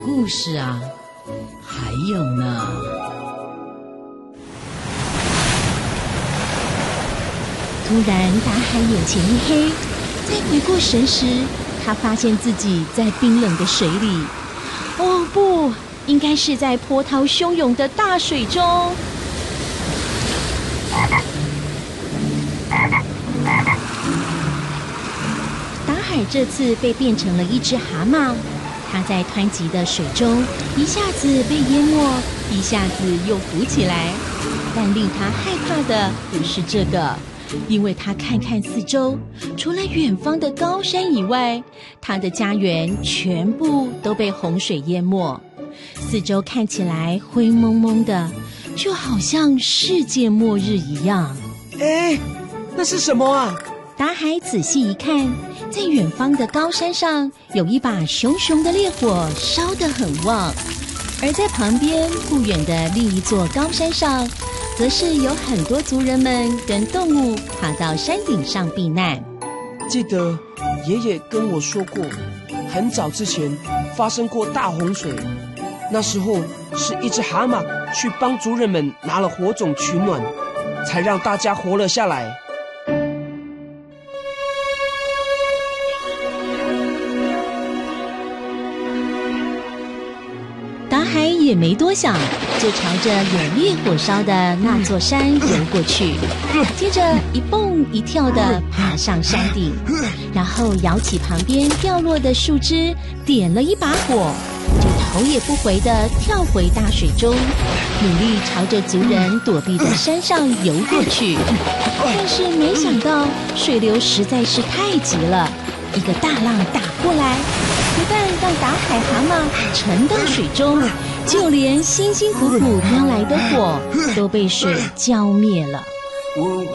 故事啊，还有呢。 突然，达海眼前一黑，再回过神时，他发现自己在冰冷的水里。哦不，应该是在波涛汹涌的大水中。达海这次被变成了一只蛤蟆，他在湍急的水中一下子被淹没，一下子又浮起来。但令他害怕的不是这个，因为他看看四周，除了远方的高山以外，他的家园全部都被洪水淹没，四周看起来灰蒙蒙的，就好像世界末日一样。 哎，那是什么啊？ 达海仔细一看，在远方的高山上有一把熊熊的烈火烧得很旺，而在旁边不远的另一座高山上，则是有很多族人们跟动物爬到山顶上避难。 记得爷爷跟我说过，很早之前发生过大洪水，那时候是一只蛤蟆去帮族人们拿了火种取暖，才让大家活了下来。 达海也没多想，就朝着有烈火烧的那座山游过去，接着一蹦一跳地爬上山顶，然后摇起旁边掉落的树枝，点了一把火，就头也不回地跳回大水中，努力朝着族人躲避的山上游过去。但是没想到水流实在是太急了，一个大浪打过来，不但让达海蛤蟆沉到水中，就连辛辛苦苦叼来的火都被水浇灭了。